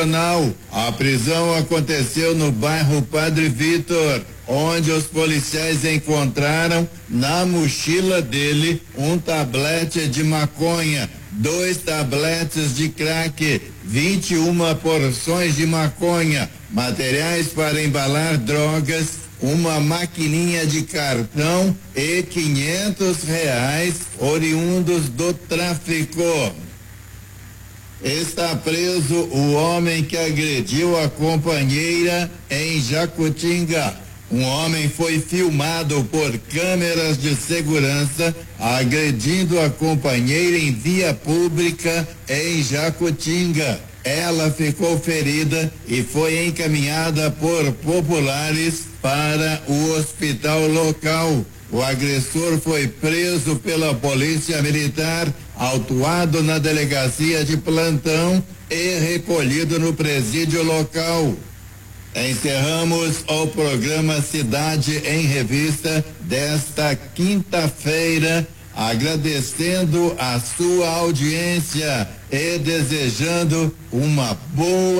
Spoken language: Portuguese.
A prisão aconteceu no bairro Padre Vitor, onde os policiais encontraram na mochila dele um tablete de maconha, 2 tabletes de crack, 21 porções de maconha, materiais para embalar drogas, uma maquininha de cartão e R$ 500 oriundos do tráfico. Está preso o homem que agrediu a companheira em Jacutinga. Um homem foi filmado por câmeras de segurança agredindo a companheira em via pública em Jacutinga. Ela ficou ferida e foi encaminhada por populares para o hospital local. O agressor foi preso pela Polícia Militar, autuado na delegacia de plantão e recolhido no presídio local. Encerramos o programa Cidade em Revista desta quinta-feira, agradecendo a sua audiência e desejando uma boa